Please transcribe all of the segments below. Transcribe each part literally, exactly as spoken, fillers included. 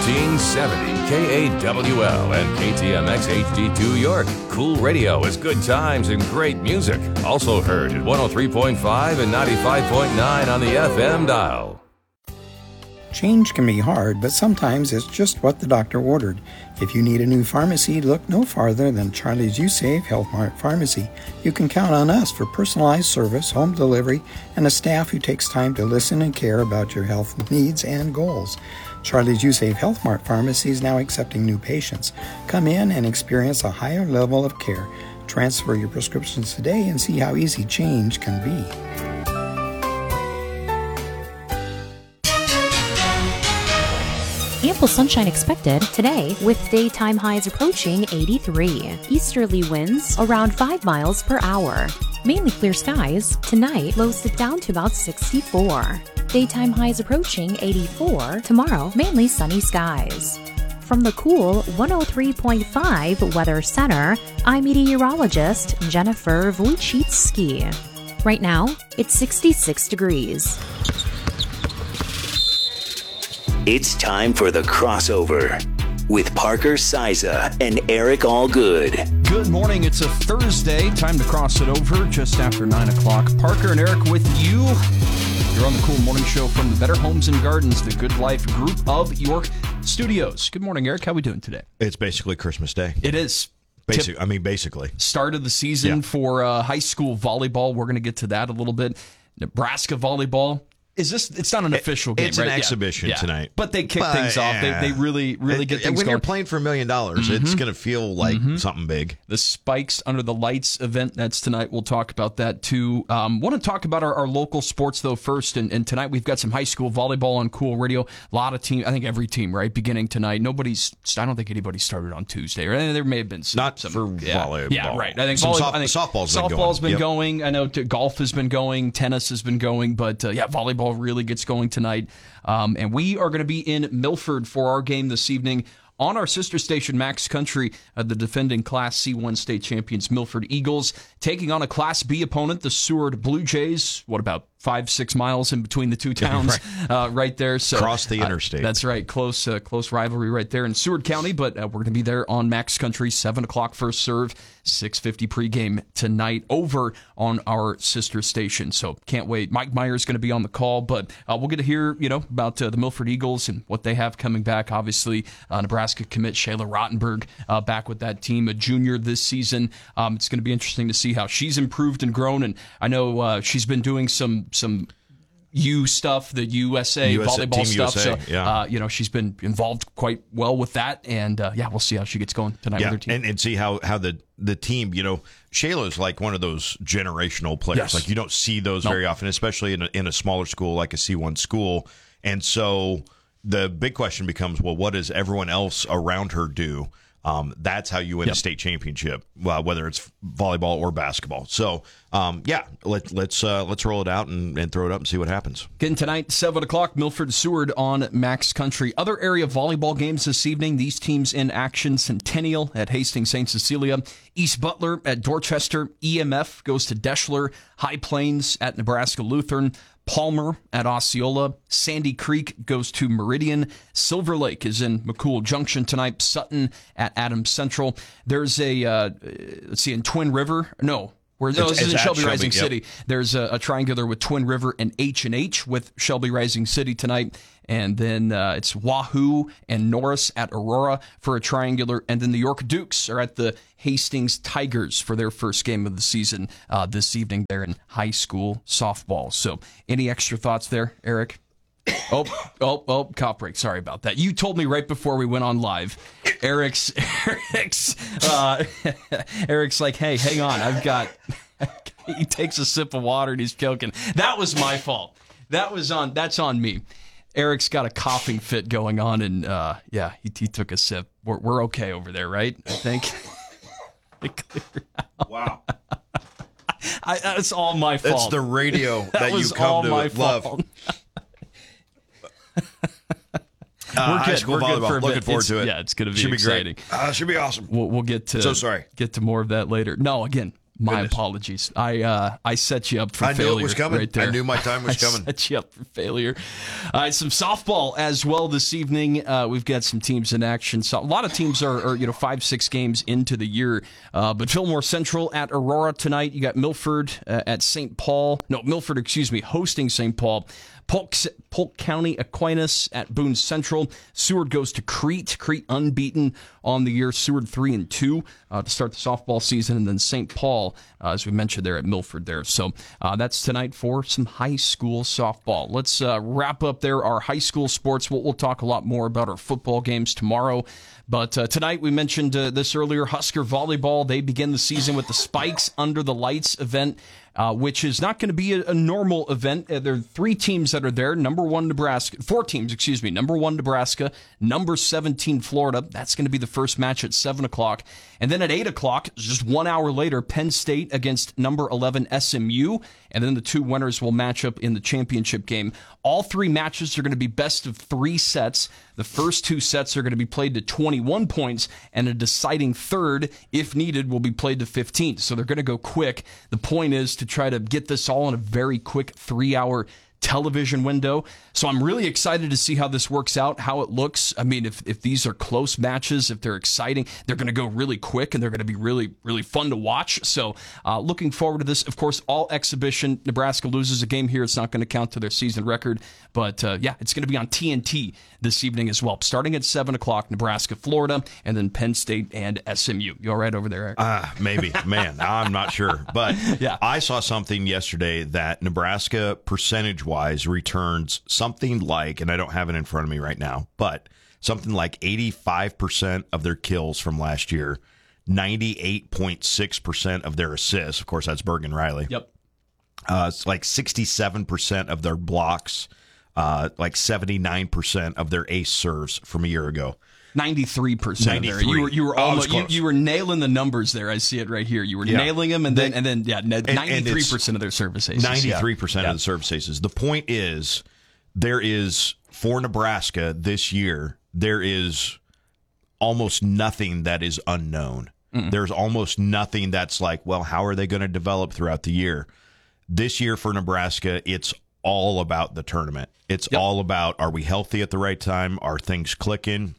thirteen seventy K A W L and K T M X H D two York. Cool radio is good times and great music. Also heard at one oh three point five and ninety-five point nine on the F M dial. Change can be hard, but sometimes it's just what the doctor ordered. If you need a new pharmacy, look no farther than Charlie's You Save Health Mart Pharmacy. You can count on us for personalized service, home delivery, and a staff who takes time to listen and care about your health needs and goals. Charlie's You Save Health Mart Pharmacy is now accepting new patients. Come in and experience a higher level of care. Transfer your prescriptions today and see how easy change can be. Ample sunshine expected today with daytime highs approaching eighty-three. Easterly winds around five miles per hour. Mainly clear skies. Tonight, lows dip down to about sixty-four. Daytime highs approaching eighty-four. Tomorrow, mainly sunny skies. From the cool one oh three point five Weather Center, I'm meteorologist Jennifer Wojcicki. Right now, it's sixty-six degrees. It's time for The Crossover with Parker Siza and Eric Allgood. Good morning. It's a Thursday. Time to cross it over just after nine o'clock. Parker and Eric with you. You're on the Cool Morning Show from the Better Homes and Gardens, the Good Life Group of York Studios. Good morning, Eric. How are we doing today? It's basically Christmas Day. It is. Basic, I mean, basically. Start of the season yeah. for uh, high school volleyball. We're going to get to that a little bit. Nebraska volleyball. Is this? It's not an official game, it's right? an exhibition yeah. tonight. But they kick but, things off. Yeah. They, they really, really get it, things when going. When you're playing for a million dollars, mm-hmm. it's going to feel like mm-hmm. something big. The Spikes Under the Lights event, that's tonight. We'll talk about that, too. Um, want to talk about our, our local sports, though, first. And, and tonight we've got some high school volleyball on Cool Radio. A lot of teams, I think every team, right, beginning tonight. Nobody's, I don't think anybody started on Tuesday. Right? There may have been some. Not some, for yeah, volleyball. Yeah, right. I think, some volley, soft, I think softball's been softball's going. been going. Yep. I know t- golf has been going. Tennis has been going. But, uh, yeah, volleyball really gets going tonight. Um, and we are going to be in Milford for our game this evening on our sister station, Max Country, uh, the defending Class C one state champions, Milford Eagles, taking on a Class B opponent, the Seward Blue Jays. What about five, six miles in between the two towns right, uh, right there? So across the interstate. Uh, that's right. Close uh, close rivalry right there in Seward County, but uh, we're going to be there on Max Country, seven o'clock first serve, six fifty pregame tonight over on our sister station. So can't wait. Mike Meyer's going to be on the call, but uh, we'll get to hear you know about uh, the Milford Eagles and what they have coming back. Obviously, uh, Nebraska commit Shayla Rottenberg uh, back with that team, a junior this season. Um, it's going to be interesting to see how she's improved and grown, and I know uh, she's been doing some some U stuff, the U S A U S A, volleyball Team stuff. U S A, so, yeah. uh, you know, she's been involved quite well with that, and uh, yeah, we'll see how she gets going tonight yeah, with her team. and, and see how, how the, the team, you know, Shayla's like one of those generational players. Yes. Like you don't see those nope. very often, especially in a, in a smaller school like a C one school. And so the big question becomes, well, what does everyone else around her do? Um, that's how you win yep. a state championship, well, whether it's volleyball or basketball. So, um, yeah, let, let's uh, let's roll it out and, and throw it up and see what happens. Again tonight, seven o'clock, Milford Seward on Max Country. Other area volleyball games this evening. These teams in action: Centennial at Hastings Saint Cecilia, East Butler at Dorchester, E M F goes to Deschler, High Plains at Nebraska Lutheran, Palmer at Osceola, Sandy Creek goes to Meridian, Silver Lake is in McCool Junction tonight, Sutton at Adams Central. There's a, uh, let's see, in Twin River, no, where no, this is in Shelby, Shelby Rising yep. City. There's a, a triangular with Twin River and H and H with Shelby Rising City tonight. And then uh, it's Wahoo and Norris at Aurora for a triangular. And then the York Dukes are at the Hastings Tigers for their first game of the season uh, this evening there in high school softball. So any extra thoughts there, Eric? Oh, oh, oh, cop break. Sorry about that. You told me right before we went on live. Eric's, Eric's, uh, Eric's like, hey, hang on. I've got, he takes a sip of water and he's choking. That was my fault. That was on, that's on me. Eric's got a coughing fit going on, and uh, yeah, he, he took a sip. We're, we're okay over there, right? I think. Wow. I, that's all my fault. That's the radio that, that you come to love. Fault. uh, We're good. High school We're volleyball. good for a Looking bit. forward It's, to it. Yeah, it's going to be should exciting. Be great. Uh, should be awesome. We'll, we'll get to so sorry. Get to more of that later. No, again, My Goodness. apologies. I uh, I set you up for I failure. knew it was coming. Right there. I knew my time was I coming. Set you up for failure. All right, some softball as well this evening. Uh, we've got some teams in action. So a lot of teams are, are you know five six games into the year. Uh, but Fillmore Central at Aurora tonight. You got Milford uh, at Saint Paul. No, Milford, excuse me, hosting Saint Paul. Polk, Polk County Aquinas at Boone Central. Seward goes to Crete. Crete unbeaten on the year. Seward three and two uh, to start the softball season, and then Saint Paul, uh, as we mentioned there at Milford there. So uh, that's tonight for some high school softball. Let's uh, wrap up there our high school sports. We'll, we'll talk a lot more about our football games tomorrow. But uh, tonight, we mentioned uh, this earlier, Husker Volleyball. They begin the season with the Spikes Under the Lights event, uh, which is not going to be a, a normal event. Uh, there are three teams that are there. Number one, Nebraska. Four teams, excuse me. Number one, Nebraska. Number seventeen, Florida. That's going to be the first match at seven o'clock. And then at eight o'clock, just one hour later, Penn State against number eleven, S M U. And then the two winners will match up in the championship game. All three matches are going to be best of three sets. The first two sets are going to be played to twenty-one points, and a deciding third, if needed, will be played to fifteen. So they're going to go quick. The point is to try to get this all in a very quick three-hour television window. So I'm really excited to see how this works out, how it looks. I mean, if, if these are close matches, if they're exciting, they're going to go really quick and they're going to be really, really fun to watch. So uh, looking forward to this. Of course, all exhibition. Nebraska loses a game here. It's not going to count to their season record. But uh, yeah, it's going to be on T N T this evening as well. Starting at seven o'clock, Nebraska, Florida, and then Penn State and S M U. You all right over there, Eric? Uh, maybe. Man, I'm not sure. But yeah. I saw something yesterday that Nebraska percentage-wise returns something like, and I don't have it in front of me right now, but something like eighty-five percent of their kills from last year, ninety-eight point six percent of their assists. Of course, that's Bergen Riley. Yep. Uh, it's like sixty-seven percent of their blocks, uh, like seventy-nine percent of their ace serves from a year ago. ninety-three percent there. ninety-three. You were you were Oh, almost it was you, close. you were nailing the numbers there. I see it right here. You were Yeah. nailing them, and then They- and then yeah, ninety-three it's percent of their service aces. ninety-three percent Yeah. of the service aces. The point is, there is, for Nebraska this year, there is almost nothing that is unknown. Mm-mm. There's almost nothing that's like, well, how are they going to develop throughout the year? This year for Nebraska, it's all about the tournament. It's Yep. all about, are we healthy at the right time? Are things clicking?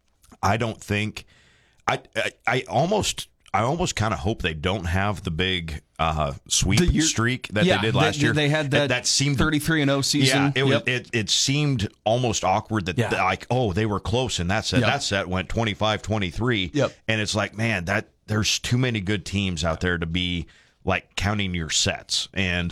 I don't think I I, I almost I almost kind of hope they don't have the big uh, sweep The year- streak that yeah, they did last they, year. They had that, that seemed thirty-three and oh season. Yeah, it was. Yep. It, it seemed almost awkward that Yeah. like, oh, they were close in that set. Yep. That set went twenty-five twenty-three. Yep. And it's like, man, that there's too many good teams out there to be like counting your sets. And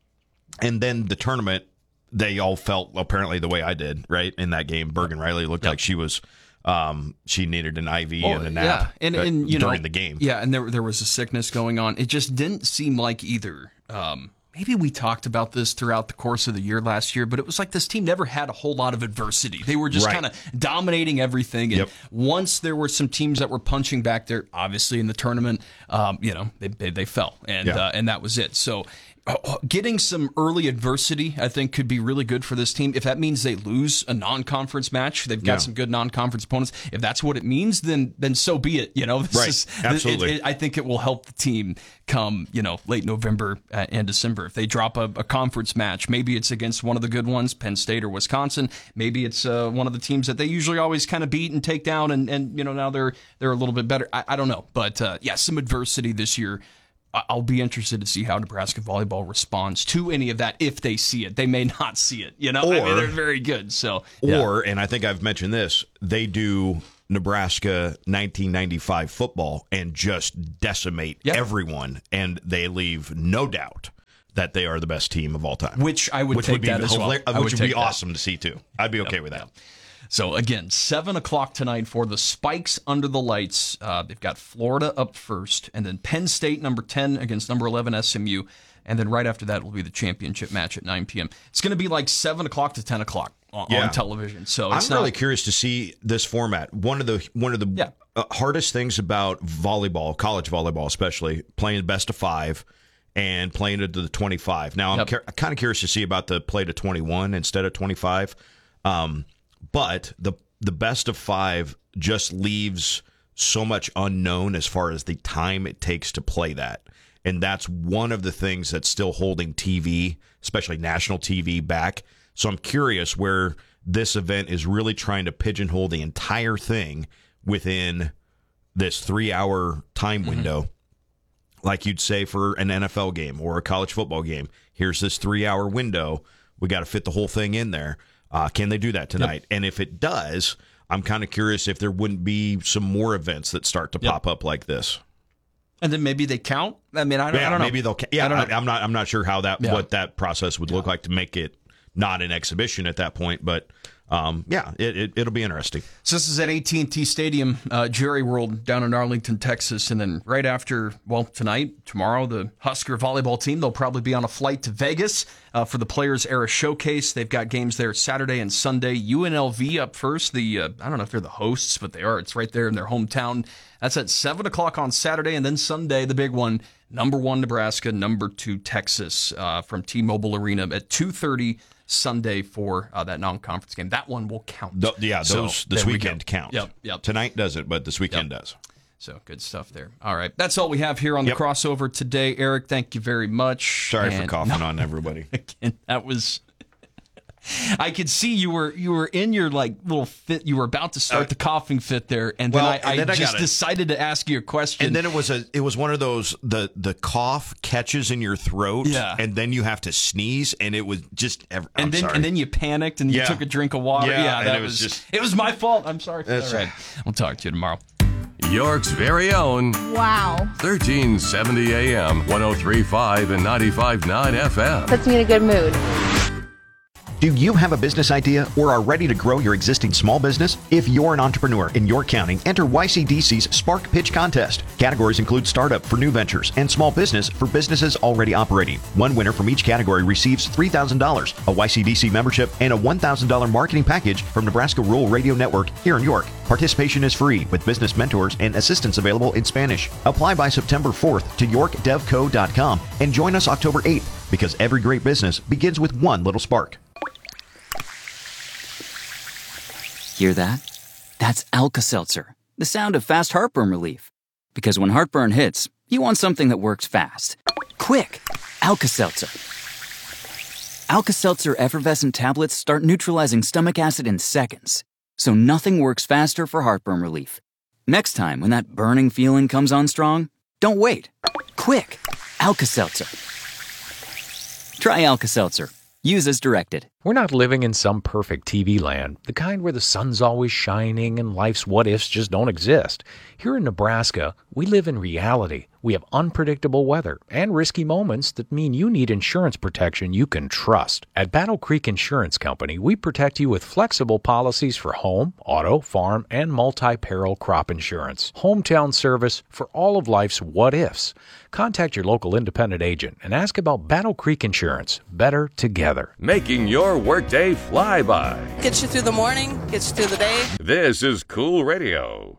and then the tournament, they all felt apparently the way I did, right? In that game, Bergen Riley looked Yep. like she was um she needed an I V Oh, and a yeah, nap and, uh, and you know during the game. Yeah, and there there was a sickness going on. It just didn't seem like either. Um, maybe we talked about this throughout the course of the year last year, but it was like this team never had a whole lot of adversity. They were just Right. kind of dominating everything. And Yep. once there were some teams that were punching back there, obviously in the tournament, um, you know, they they, they fell, and Yeah. uh, and that was it. So. Getting some early adversity, I think, could be really good for this team. If that means they lose a non-conference match, they've got Yeah. some good non-conference opponents. If that's what it means, then then so be it. You know, this Right. is, Absolutely. it- it- I think it will help the team come, you know, late November uh, and December. If they drop a, a conference match, maybe it's against one of the good ones, Penn State or Wisconsin. Maybe it's uh, one of the teams that they usually always kind of beat and take down, and, and you know now they're they're a little bit better. I, I don't know, but uh, yeah, some adversity this year. I'll be interested to see how Nebraska volleyball responds to any of that if they see it. They may not see it, you know. I mean, Or- they're very good. So, yeah. Or, and I think I've mentioned this, they do Nebraska nineteen ninety-five football and just decimate Yep. everyone, and they leave no doubt that they are the best team of all time. Which I would which take would be that as well. hilar- I Which would would take be that. awesome to see too. I'd be okay with that. So again, seven o'clock tonight for the Spikes Under the Lights. Uh, they've got Florida up first, and then Penn State number ten against number eleven S M U, and then right after that will be the championship match at nine p.m. It's going to be like seven o'clock to ten o'clock on, Yeah. on television. So I'm it's not really curious to see this format. One of the one of the Yeah. uh, hardest things about volleyball, college volleyball especially, playing best of five and playing it to the twenty-five. Now, I'm Yep. cur- kind of curious to see about the play to twenty-one instead of twenty-five. Um, but the the best of five just leaves so much unknown as far as the time it takes to play that. And that's one of the things that's still holding T V, especially national T V, back. So I'm curious where this event is really trying to pigeonhole the entire thing within this three-hour time window. Mm-hmm. Like you'd say for an N F L game or a college football game. Here's this three-hour window. We got to fit the whole thing in there. Uh, can they do that tonight? Yep. And if it does, I'm kind of curious if there wouldn't be some more events that start to yep. pop up like this. And then maybe they count. I mean, I don't, yeah, I don't know. Maybe they'll. Yeah, I don't know. I, I'm not. I'm not sure how that yeah. what that process would yeah. look like to make it not an exhibition at that point. But um, yeah, it, it it'll be interesting. So this is at A T and T Stadium, uh, Jerry World down in Arlington, Texas, and then right after, well, tonight, tomorrow, the Husker volleyball team, they'll probably be on a flight to Vegas uh, for the Players Era Showcase. They've got games there Saturday and Sunday. U N L V up first. The uh, I don't know if they're the hosts, but they are. It's right there in their hometown. That's at seven o'clock on Saturday, and then Sunday, the big one, number one Nebraska, number two Texas uh, from T-Mobile Arena at two thirty Sunday for uh, that non-conference game. That one will count. The, yeah, those so, this weekend count. Yep, yep. Tonight doesn't, but this weekend yep. does. So good stuff there. All right. That's all we have here on yep. the crossover today. Eric, thank you very much. Sorry and, for coughing no, on everybody. Again, that was... I could see you were you were in your like little fit. You were about to start uh, the coughing fit there, and then well, I, I and then just I decided to ask you a question. And then it was a it was one of those the the cough catches in your throat, yeah. and then you have to sneeze, and it was just. I'm and then sorry. and then you panicked and you yeah. took a drink of water. Yeah, yeah that it was, was just. It was my fault. I'm sorry. For That's that. right. We'll talk to you tomorrow. York's very own. Wow. thirteen seventy A M, one oh three point five and ninety-five point nine F M. Puts me in a good mood. Do you have a business idea or are ready to grow your existing small business? If you're an entrepreneur in York County, enter Y C D C's Spark Pitch Contest. Categories include startup for new ventures and small business for businesses already operating. One winner from each category receives three thousand dollars, a Y C D C membership, and a one thousand dollars marketing package from Nebraska Rural Radio Network here in York. Participation is free with business mentors and assistance available in Spanish. Apply by September fourth to york dev co dot com and join us October eighth because every great business begins with one little spark. Hear that? That's Alka-Seltzer, the sound of fast heartburn relief. Because when heartburn hits, you want something that works fast. Quick! Alka-Seltzer. Alka-Seltzer effervescent tablets start neutralizing stomach acid in seconds. So nothing works faster for heartburn relief. Next time when that burning feeling comes on strong, don't wait. Quick! Alka-Seltzer. Try Alka-Seltzer. Use as directed. We're not living in some perfect T V land, the kind where the sun's always shining and life's what-ifs just don't exist. Here in Nebraska, we live in reality. We have unpredictable weather and risky moments that mean you need insurance protection you can trust. At Battle Creek Insurance Company, we protect you with flexible policies for home, auto, farm, and multi-peril crop insurance. Hometown service for all of life's what-ifs. Contact your local independent agent and ask about Battle Creek Insurance. Better together. Making your workday fly by. Gets you through the morning, gets you through the day. This is Cool Radio.